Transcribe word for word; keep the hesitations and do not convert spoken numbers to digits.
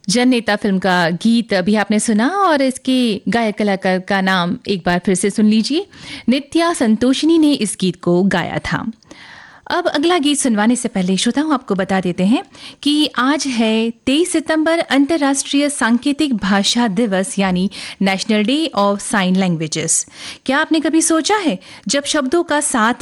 जननेता film का गीत अभी आपने सुना और इसके गायक कलाकार का नाम एक बार फिर से सुन लीजिए। नित्या संतोषिनी ने इस गीत को गाया था। अब अगला गीत सुनवाने से पहले श्रोताओं आपको बता देते हैं कि आज है तेईस सितंबर अंतर्राष्ट्रीय सांकेतिक भाषा दिवस यानी national day of sine languages. क्या आपने कभी सोचा है जब शब्दों का साथ